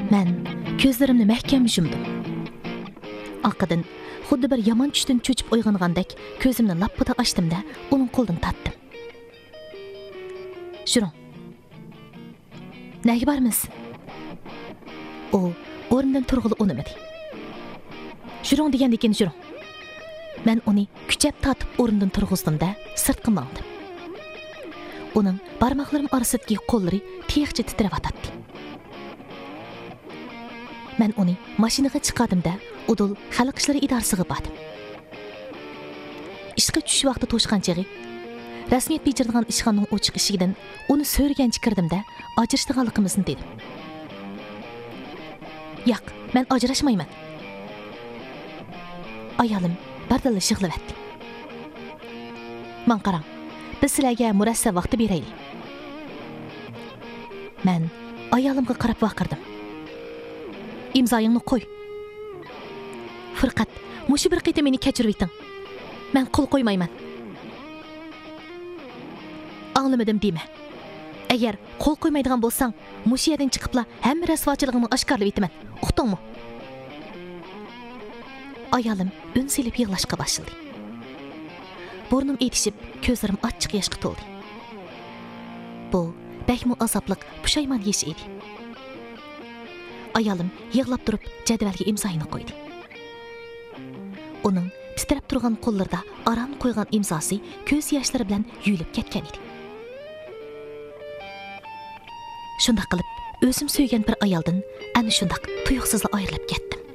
Mən gözlərimni məhkəm yumdim. Arqadan xuddi bir yomon tushdan cho'chib uyg'ongandek ko'zimni lappida ochdimda uning qo'lidan tatdim. Shuring. Nega bormiz? U o'rnidan turg'ili unimadi. Shuring degandekin shuring. Men uni kuchab tortib o'rnidan turg'izdimda sirtqa mangdim. Uning barmoqlarim orasidagi qo'llari tiyaqcha titrayotdi. Men uni mashinaga chiqardimda udul xalq ishlari idorasiga bordim. Ishga tushish vaqti to'shqanchig'i rasmiyat bejirdigan ishxonaning ochiq eshigidan uni so'rgancha kirdimda ajrashdiganligimizni dedim. Yo'q, men ajrashmayman. Ayolim bardalla yig'layapti. Men qarang, biz sizlarga murassab vaqt beraylik. Men ayolimga qarab vaqirdim. İmzayını qo'y. Faqat mushu bir qitim meni kechirib eting. Men qo'l qo'ymayman. Anglamadim deyma. Agar qo'l qo'ymaydigan bo'lsang, mushu yerdan chiqibla hamma rasvochiligimni oshkorlab etaman. Uqdingmi? Ayolim un silib yig'lashga boshladi. Burnim etishib, ko'zlarim ochiq yoshga to'ldi. Bu bakmu azobliq pushaymon yesh edi. Ayolim yig'lab turib jadvalga imzosini qo'ydi. Uning titrab turgan qo'llarida aram qo'ygan imzosi ko'z yoshlari bilan yuyilib ketgan edi. Shunday qilib, o'zim so'ygan bir ayoldan ana shunday tuyuqsizla ayrilib ketdim.